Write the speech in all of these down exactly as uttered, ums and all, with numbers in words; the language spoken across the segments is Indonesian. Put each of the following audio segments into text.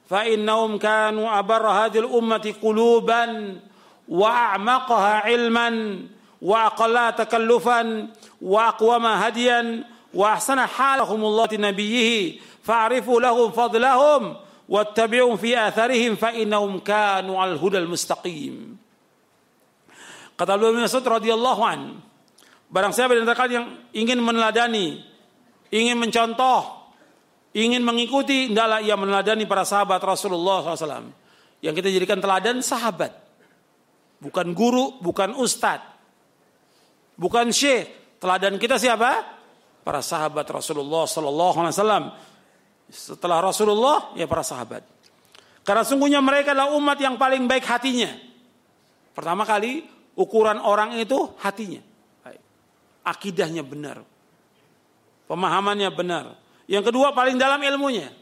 fa innahum kanu abarra hadhil ummati quluban wa a'maqaha ilman wa aqalla takallufan wa aqwama hadiyan wa ahsana halahumullah nabiyhi fa'rifu lahum fadlahum wattabi'u fi atharihim fa innahum kanu al hudal mustaqim. Kata Ibnu Mas'ud radhiyallahu an, barang siapa di antara kalian yang ingin meneladani, ingin mencontoh, ingin mengikuti, hendaklah ia meneladani para sahabat Rasulullah shallallahu alaihi wasallam. Yang kita jadikan teladan sahabat, bukan guru, bukan ustadz, bukan syekh. Teladan kita siapa? Para sahabat Rasulullah shallallahu alaihi wasallam. Setelah Rasulullah, ya para sahabat. Karena sungguhnya mereka adalah umat yang paling baik hatinya. Pertama kali ukuran orang itu hatinya, akidahnya benar, pemahamannya benar. Yang kedua paling dalam ilmunya.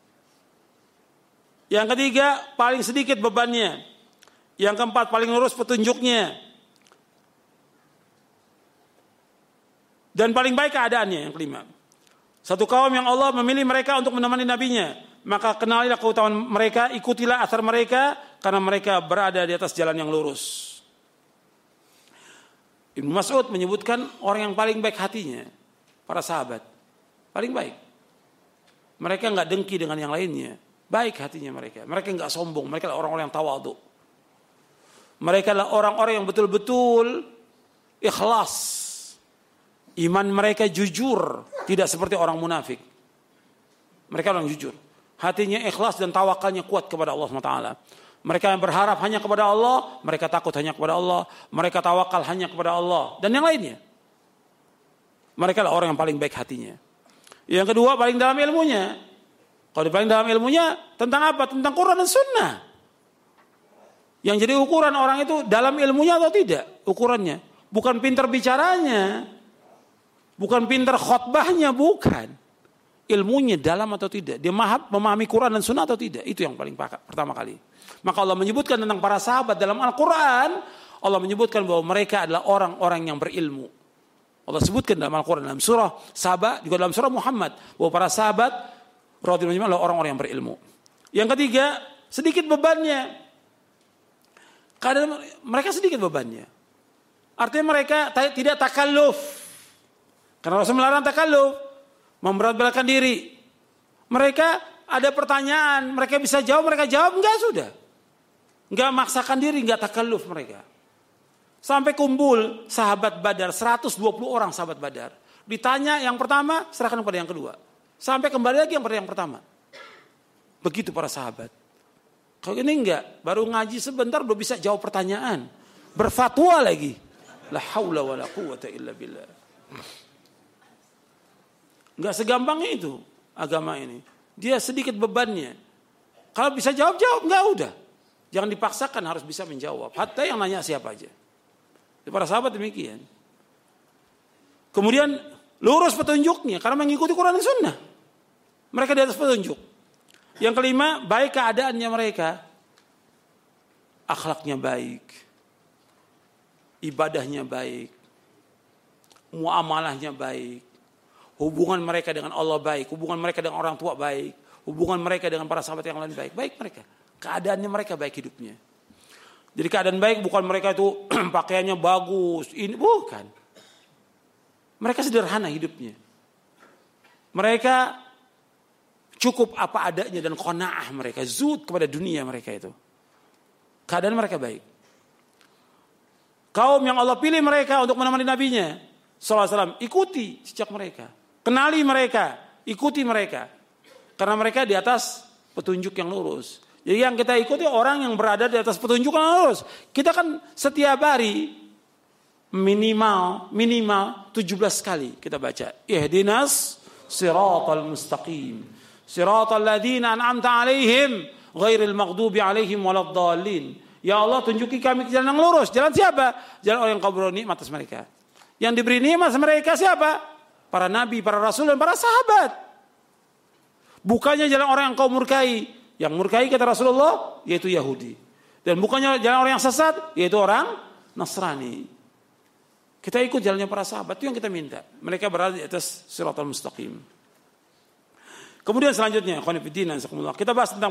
Yang ketiga paling sedikit bebannya. Yang keempat paling lurus petunjuknya. Dan paling baik keadaannya. Yang kelima, satu kaum yang Allah memilih mereka untuk menemani nabinya, maka kenalilah keutamaan mereka, ikutilah athar mereka, karena mereka berada di atas jalan yang lurus. Ibnu Mas'ud menyebutkan orang yang paling baik hatinya, para sahabat, paling baik. Mereka nggak dengki dengan yang lainnya, baik hatinya mereka. Mereka nggak sombong, mereka adalah orang-orang yang tawadhu. Mereka adalah orang-orang yang betul-betul ikhlas. Iman mereka jujur, tidak seperti orang munafik. Mereka orang jujur, hatinya ikhlas dan tawakalnya kuat kepada Allah subhanahu wa taala. Mereka yang berharap hanya kepada Allah, mereka takut hanya kepada Allah, mereka tawakal hanya kepada Allah, dan yang lainnya. Mereka adalah orang yang paling baik hatinya. Yang kedua, paling dalam ilmunya. Kalau paling dalam ilmunya, tentang apa? Tentang Quran dan Sunnah. Yang jadi ukuran orang itu dalam ilmunya atau tidak, ukurannya. Bukan pintar bicaranya, bukan pintar khotbahnya, bukan. Ilmunya dalam atau tidak, dia memahami Quran dan Sunnah atau tidak, itu yang paling pertama kali. Maka Allah menyebutkan tentang para sahabat dalam Al-Quran. Allah menyebutkan bahwa mereka adalah orang-orang yang berilmu. Allah sebutkan dalam Al-Quran, dalam surah sahabat, juga dalam surah Muhammad, bahwa para sahabat radhiyallahu anhum adalah orang-orang yang berilmu. Yang ketiga, sedikit bebannya. Kadang mereka sedikit bebannya. Artinya mereka tidak takalluf. Karena Rasul melarang takalluf, memberat-beratkan diri. Mereka ada pertanyaan, mereka bisa jawab, mereka jawab, enggak sudah. Enggak maksakan diri, enggak takalluf mereka. Sampai kumpul sahabat Badar, seratus dua puluh orang sahabat Badar. Ditanya yang pertama, serahkan kepada yang kedua. Sampai kembali lagi yang pada yang pertama. Begitu para sahabat. Kalau ini enggak, baru ngaji sebentar udah bisa jawab pertanyaan. Berfatwa lagi. La haula wala quwata illa billah. Enggak segampang itu agama ini. Dia sedikit bebannya. Kalau bisa jawab, jawab. Enggak, udah. Jangan dipaksakan, harus bisa menjawab. Hatta yang nanya siapa aja. Para sahabat demikian. Kemudian lurus petunjuknya karena mengikuti Quran dan Sunnah. Mereka di atas petunjuk. Yang kelima, baik keadaannya mereka. Akhlaknya baik. Ibadahnya baik. Muamalahnya baik. Hubungan mereka dengan Allah baik. Hubungan mereka dengan orang tua baik. Hubungan mereka dengan para sahabat yang lain baik. Baik mereka. Keadaannya mereka baik hidupnya. Jadi keadaan baik bukan mereka itu pakaiannya bagus. Ini bukan. Mereka sederhana hidupnya. Mereka cukup apa adanya dan qanaah mereka. Zuhud kepada dunia mereka itu. Keadaan mereka baik. Kaum yang Allah pilih mereka untuk menemani nabinya sallallahu alaihi wasallam, ikuti sejak mereka. Kenali mereka, ikuti mereka. Karena mereka di atas petunjuk yang lurus. Jadi yang kita ikuti orang yang berada di atas petunjuk yang lurus. Kita kan setiap hari minimal minimal tujuh belas kali kita baca. Ihdinas siratal mustaqim. Siratal ladzina an'amta 'alaihim ghairil maghdubi 'alaihim waladdallin. Ya Allah, tunjuki kami ke jalan yang lurus. Jalan siapa? Jalan orang yang kau beri nikmat atas mereka. Yang diberi nikmat atas mereka siapa? Para nabi, para rasul dan para sahabat. Bukannya jalan orang yang kau murkai. Yang murkai kata Rasulullah yaitu Yahudi. Dan bukannya jalan orang yang sesat yaitu orang Nasrani. Kita ikut jalannya para sahabat, itu yang kita minta. Mereka berada di atas siratal mustaqim. Kemudian selanjutnya, kita bahas tentang